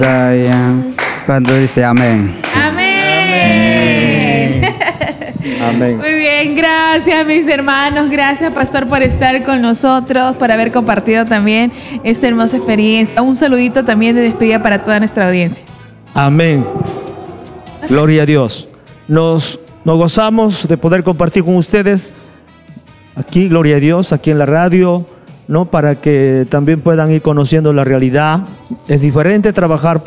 Cuando dice amén. Amén. Amén. Muy bien, gracias mis hermanos, gracias pastor por estar con nosotros, por haber compartido también esta hermosa experiencia. Un saludito también de despedida para toda nuestra audiencia. Amén. Gloria a Dios. Nos gozamos de poder compartir con ustedes aquí, gloria a Dios, aquí en la radio, ¿no? Para que también puedan ir conociendo la realidad. Es diferente trabajar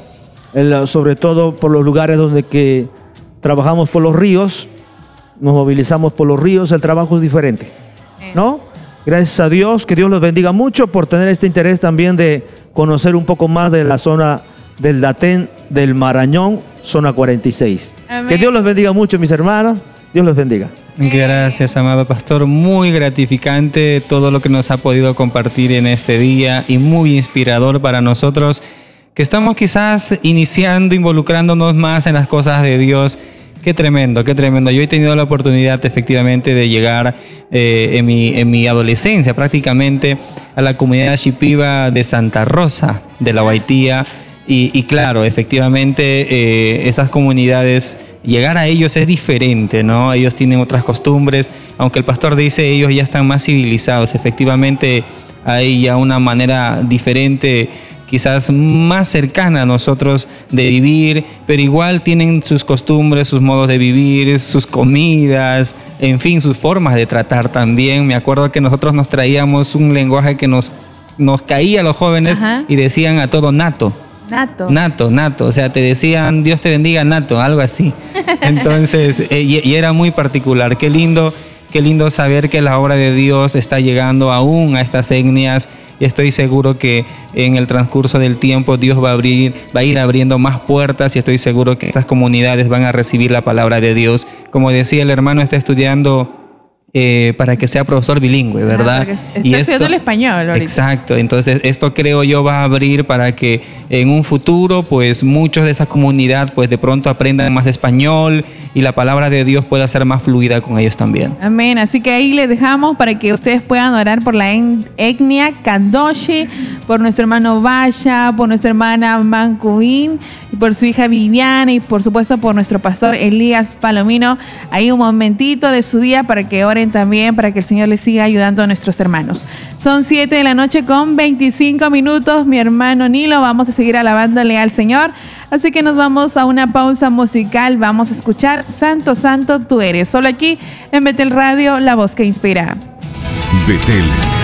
sobre todo por los lugares donde que trabajamos por los ríos, nos movilizamos por los ríos, el trabajo es diferente, ¿no? Gracias a Dios, que Dios los bendiga mucho por tener este interés también de conocer un poco más de la zona del Datén, del Marañón, zona 46. Amén. Que Dios los bendiga mucho, mis hermanos, Dios los bendiga. Gracias, amado pastor. Muy gratificante todo lo que nos ha podido compartir en este día y muy inspirador para nosotros que estamos quizás iniciando, involucrándonos más en las cosas de Dios. Qué tremendo, qué tremendo. Yo he tenido la oportunidad efectivamente de llegar en mi adolescencia prácticamente a la comunidad Shipiba de Santa Rosa de la Guaitía y claro, efectivamente esas comunidades, llegar a ellos es diferente, ¿no? Ellos tienen otras costumbres, aunque el pastor dice ellos ya están más civilizados, efectivamente hay ya una manera diferente, quizás más cercana a nosotros de vivir, pero igual tienen sus costumbres, sus modos de vivir, sus comidas, en fin, sus formas de tratar también. Me acuerdo que nosotros nos traíamos un lenguaje que nos caía a los jóvenes. Ajá. Y decían a todo nato. Nato. O sea, te decían Dios te bendiga nato, algo así. Entonces, y era muy particular. Qué lindo saber que la obra de Dios está llegando aún a estas etnias. Y estoy seguro que en el transcurso del tiempo Dios va a ir abriendo más puertas y estoy seguro que estas comunidades van a recibir la palabra de Dios. Como decía el hermano, está estudiando para que sea profesor bilingüe, ¿verdad? Está estudiando el español ahorita. Exacto, entonces esto creo yo va a abrir para que en un futuro pues muchos de esa comunidad pues de pronto aprendan más español y la palabra de Dios pueda ser más fluida con ellos también. Amén, así que ahí les dejamos para que ustedes puedan orar por la etnia Kandoshi, por nuestro hermano Basha, por nuestra hermana Mancuín, por su hija Viviana y por supuesto por nuestro pastor Elías Palomino. Ahí un momentito de su día para que oren también, para que el Señor les siga ayudando a nuestros hermanos. Son 7 de la noche con 25 minutos. Mi hermano Nilo, vamos a seguir alabándole al Señor. Así que nos vamos a una pausa musical. Vamos a escuchar Santo, Santo tú eres. Solo aquí en Betel Radio, la voz que inspira. Betel